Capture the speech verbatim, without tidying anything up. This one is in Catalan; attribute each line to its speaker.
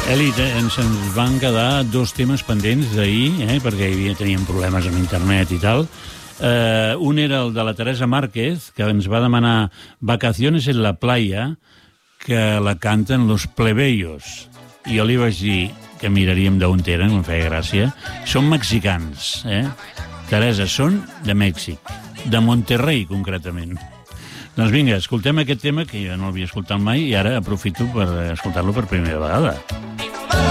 Speaker 1: Eli, ens van quedar dos temes pendents d'ahir, eh, perquè hi havia, teníem problemes amb internet i tal. Uh, un era el de la Teresa Márquez, que ens va demanar Vacaciones en la playa, que la canten Los Plebeyos. I jo li vaig dir que miraríem d'on eren, em feia gràcia. Són mexicans, eh? Teresa, són de Mèxic, de Monterrey, concretament. Doncs vinga, escoltem aquest tema, que jo no l'havia escoltat mai, i ara aprofito per escoltar-lo per primera vegada.